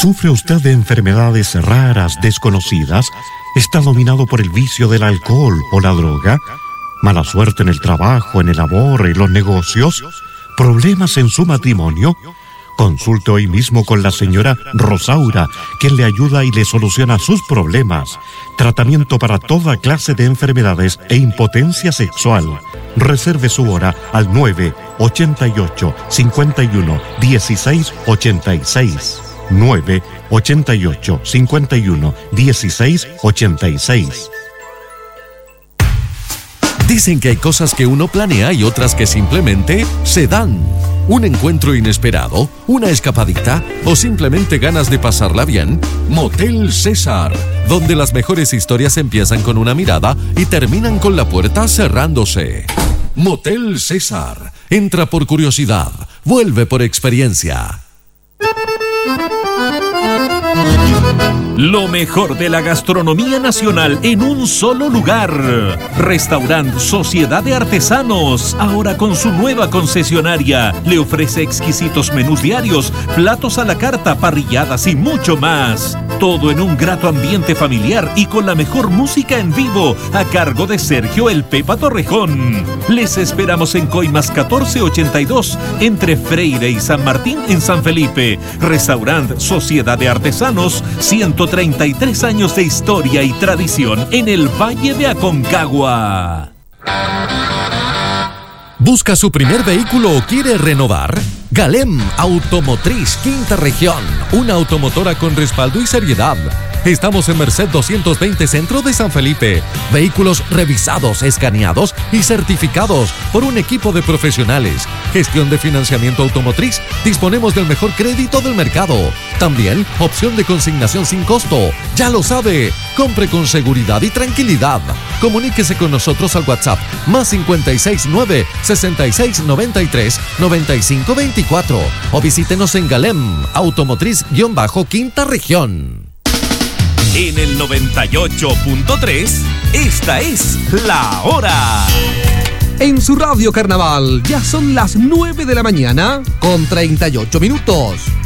¿Sufre usted de enfermedades raras, desconocidas? ¿Está dominado por el vicio del alcohol o la droga? ¿Mala suerte en el trabajo, en el amor, en los negocios? ¿Problemas en su matrimonio? Consulte hoy mismo con la señora Rosaura, quien le ayuda y le soluciona sus problemas. Tratamiento para toda clase de enfermedades e impotencia sexual. Reserve su hora al 988-51-1686. 988-51-1686. Dicen que hay cosas que uno planea y otras que simplemente se dan. Un encuentro inesperado, una escapadita o simplemente ganas de pasarla bien. Motel César, donde las mejores historias empiezan con una mirada y terminan con la puerta cerrándose. Motel César. Entra por curiosidad, vuelve por experiencia. Lo mejor de la gastronomía nacional en un solo lugar. Restaurant Sociedad de Artesanos, ahora con su nueva concesionaria, le ofrece exquisitos menús diarios, platos a la carta, parrilladas y mucho más. Todo en un grato ambiente familiar y con la mejor música en vivo, a cargo de Sergio El Pepa Torrejón. Les esperamos en Coimas 1482, entre Freire y San Martín en San Felipe. Restaurant Sociedad de Artesanos, 133 años de historia y tradición en el Valle de Aconcagua. ¿Busca su primer vehículo o quiere renovar? Galem Automotriz, Quinta Región. Una automotora con respaldo y seriedad. Estamos en Merced 220 Centro de San Felipe. Vehículos revisados, escaneados y certificados por un equipo de profesionales. Gestión de financiamiento automotriz. Disponemos del mejor crédito del mercado. También opción de consignación sin costo. Ya lo sabe. Compre con seguridad y tranquilidad. Comuníquese con nosotros al WhatsApp +569 6693 9524 o visítenos en Galem Automotriz-Quinta Región. En el 98.3, esta es La Hora. En su radio Carnaval, ya son las 9 de la mañana con 38 minutos.